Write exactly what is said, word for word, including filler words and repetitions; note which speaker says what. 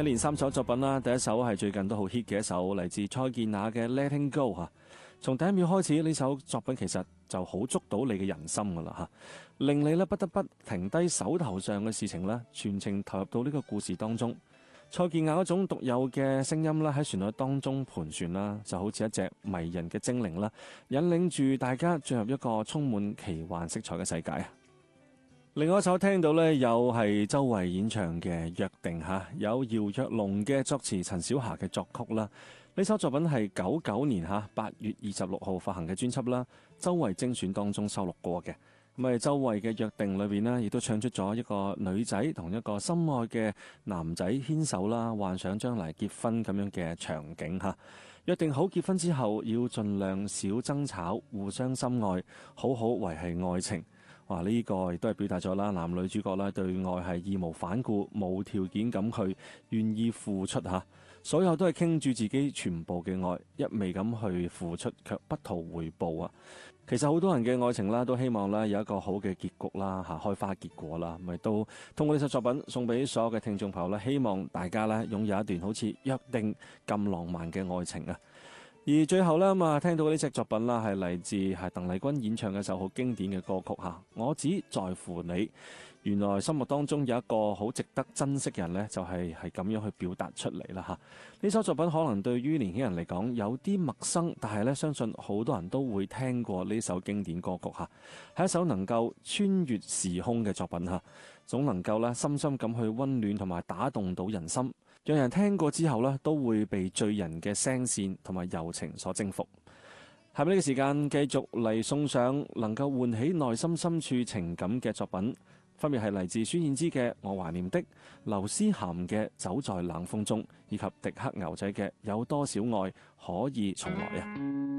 Speaker 1: 一連三首作品啦，第一首係最近都好 hit 嘅一首，嚟自蔡健雅嘅 Letting Go 嚇。從第一秒開始，呢首作品其實就好捉到你嘅人心噶啦嚇，令你咧不得不停低手頭上嘅事情咧，全程投入到呢個故事當中。蔡健雅嗰種獨有嘅聲音啦，喺旋律當中盤旋啦，就好似一隻迷人嘅精靈啦，引領住大家進入一個充滿奇幻色彩嘅世界啊！另外一首聽到呢，又係周蕙演唱嘅《約定》嚇，有姚若龍嘅作詞，陳小霞嘅作曲啦。呢首作品係九九年嚇八月二十六號發行嘅專輯啦，周蕙精選當中收錄過嘅。咁係周蕙嘅《約定》裏邊呢，亦都唱出咗一個女仔同一個心愛嘅男仔牽手啦，幻想將來結婚咁樣嘅場景嚇。約定好結婚之後，要盡量少爭吵，互相深愛，好好維繫愛情。哇！呢個亦都係表達咗啦，男女主角啦對愛係義無反顧、無條件咁去願意付出嚇，所有都係傾住自己全部嘅愛，一味咁去付出，卻不圖回報啊！其實好多人嘅愛情啦，都希望咧有一個好嘅結局啦嚇，開花結果啦，咪都通過呢首作品送俾所有嘅聽眾朋友啦，希望大家咧擁有一段好似約定咁浪漫嘅愛情啊！而最後呢，咁啊，聽到呢隻作品啦，係嚟自係鄧麗君演唱嘅首好經典嘅歌曲嚇。我只在乎你，原來心目當中有一個好值得珍惜嘅人呢，就係係咁樣去表達出嚟啦嚇。呢首作品可能對於年輕人嚟講有啲陌生，但係呢，相信好多人都會聽過呢首經典歌曲嚇。係一首能夠穿越時空嘅作品嚇，總能夠呢深深咁去溫暖同埋打動到人心。讓人聽過之後呢，都會被醉人嘅聲線同埋柔情所征服。下面呢個時間繼續嚟送上能夠喚起內心深處情感嘅作品，分別係嚟自孫燕姿嘅《我懷念的》、劉思涵嘅《走在冷風中》，以及迪克牛仔嘅《有多少愛可以重來》啊！